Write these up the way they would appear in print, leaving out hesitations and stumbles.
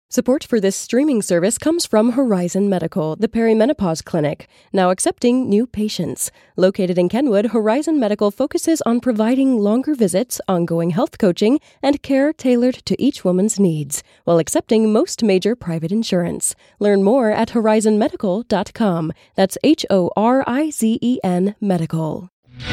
Support for this streaming service comes from Horizon Medical, the perimenopause clinic, now accepting new patients. Located in Kenwood, Horizon Medical focuses on providing longer visits, ongoing health coaching, and care tailored to each woman's needs, while accepting most major private insurance. Learn more at horizonmedical.com. That's HORIZEN Medical.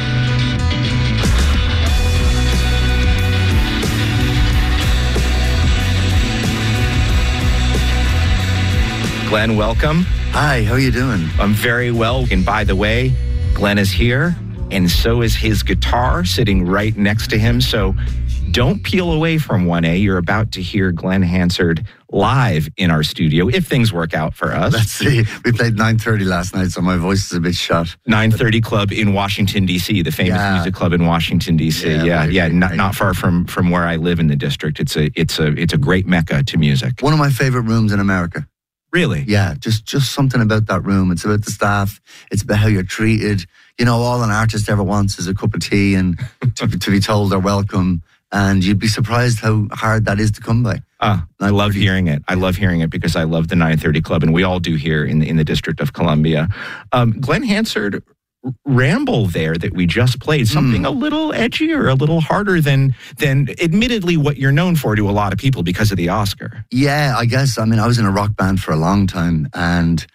Glenn, welcome. Hi, how are you doing? I'm very well. And by the way, Glenn is here, and so is his guitar sitting right next to him. So don't peel away from 1A. You're about to hear Glenn Hansard live in our studio, if things work out for us. Let's see. We played 9:30 last night, so my voice is a bit shot. 9:30 Club in Washington, D.C., the famous music club in Washington, D.C. Yeah, not far from where I live in the district. It's a great mecca to music. One of my favorite rooms in America. Really? Yeah, just something about that room. It's about the staff. It's about how you're treated. You know, all an artist ever wants is a cup of tea and to be told they're welcome. And you'd be surprised how hard that is to come by. I love hearing it. I love hearing it because I love the 9:30 Club, and we all do here in the District of Columbia. Glenn Hansard, Ramble there that we just played, something a little edgier, a little harder than admittedly what you're known for to a lot of people because of the Oscar. Yeah, I guess. I mean, I was in a rock band for a long time, and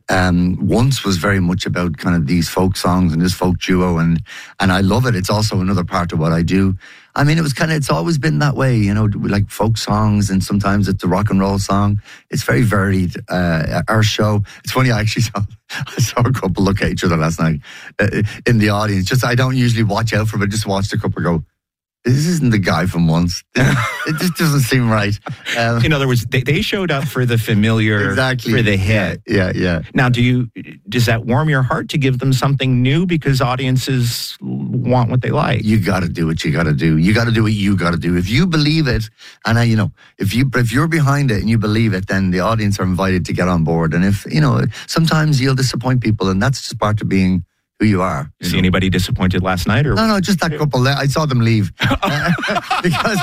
once was very much about kind of these folk songs and this folk duo, and I love it. It's also another part of what I do. I mean, it's always been that way, you know, like folk songs, and sometimes it's a rock and roll song. It's very varied. Our show, it's funny, I saw a couple look at each other last night in the audience. Just, I don't usually watch out for it, but just watched a couple go, this isn't the guy from Once. It just doesn't seem right. In other words, they showed up for the familiar, exactly. For the hit. Yeah. Now, does that warm your heart to give them something new because audiences want what they like? You got to do what you got to do. You got to do what you got to do. If you believe it, and if you're behind it and you believe it, then the audience are invited to get on board. And if sometimes you'll disappoint people, and that's just part of being who you are. See anybody disappointed last night? Or No, just that couple. I saw them leave because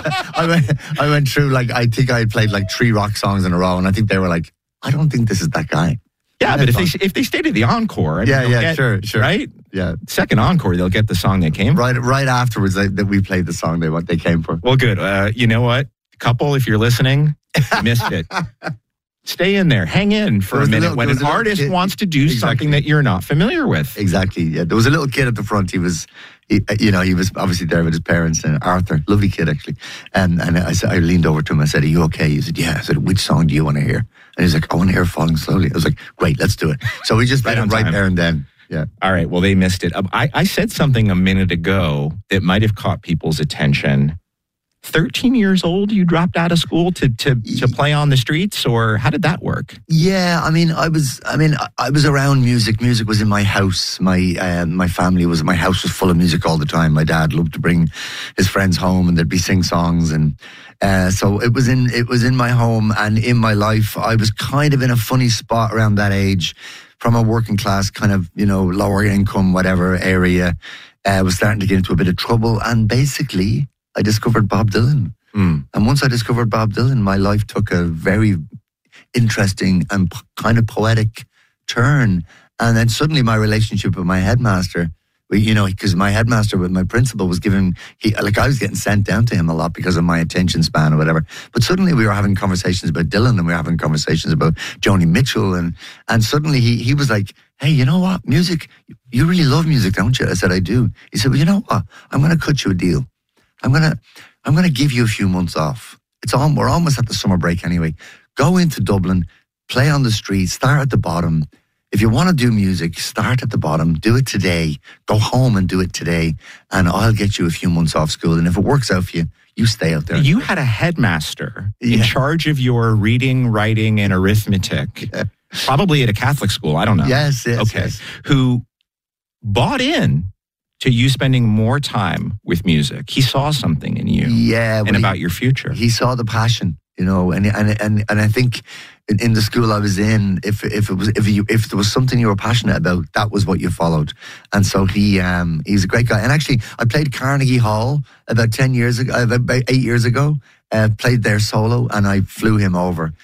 I went through, like, I think I had played like 3 rock songs in a row, and I think they were like, I don't think this is that guy. Yeah, but if they stayed at the encore, sure, right? Yeah, second encore, they'll get the song they came for. Right afterwards that we played the song they came for. Well, good. You know what, couple, if you're listening, you missed it. Stay in there. Hang in for a minute when an artist wants to do something that you're not familiar with. Exactly. Yeah. There was a little kid at the front. He was obviously there with his parents, and Arthur, lovely kid actually. And I leaned over to him. I said, "Are you okay?" He said, "Yeah." I said, "Which song do you want to hear?" And he's like, "I want to hear Falling Slowly." I was like, "Great, let's do it." So we just played it right there and then. Yeah. All right. Well, they missed it. I said something a minute ago that might have caught people's attention. 13 years old, you dropped out of school to play on the streets, or how did that work? Yeah, I was around music. Music was in my house. My family was, my house was full of music all the time. My dad loved to bring his friends home, and there'd be sing songs, and so it was in my home and in my life. I was kind of in a funny spot around that age, from a working class kind of lower income whatever area. I was starting to get into a bit of trouble, and basically I discovered Bob Dylan. And once I discovered Bob Dylan, my life took a very interesting and kind of poetic turn. And then suddenly my relationship with my headmaster, because my headmaster with my principal was I was getting sent down to him a lot because of my attention span or whatever. But suddenly we were having conversations about Dylan, and we were having conversations about Joni Mitchell. And suddenly he was like, "Hey, you know what? Music, you really love music, don't you?" I said, "I do." He said, "Well, you know what? I'm going to cut you a deal. I'm gonna give you a few months off. We're almost at the summer break anyway. Go into Dublin, play on the street, start at the bottom. If you want to do music, start at the bottom. Do it today. Go home and do it today, and I'll get you a few months off school. And if it works out for you, you stay out there." You had a headmaster in charge of your reading, writing, and arithmetic, probably at a Catholic school. I don't know. Yes. Okay. Yes. Who bought in to you spending more time with music. He saw something in you, and about your future. He saw the passion, and I think in the school I was in, if there was something you were passionate about, that was what you followed. And so he's a great guy. And actually, I played Carnegie Hall about 8 years ago. Played there solo, and I flew him over.